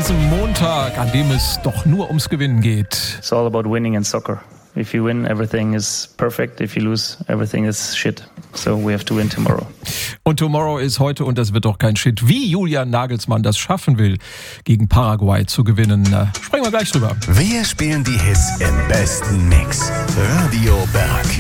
diesem Montag, an dem es doch nur ums Gewinnen geht. It's all about winning in soccer. If you win, everything is perfect. If you lose, everything is shit. So we have to win tomorrow. Und tomorrow ist heute und das wird doch kein Shit. Wie Julian Nagelsmann das schaffen will, gegen Paraguay zu gewinnen, sprechen wir gleich drüber. Wir spielen die Hits im besten Mix. Radio Berg.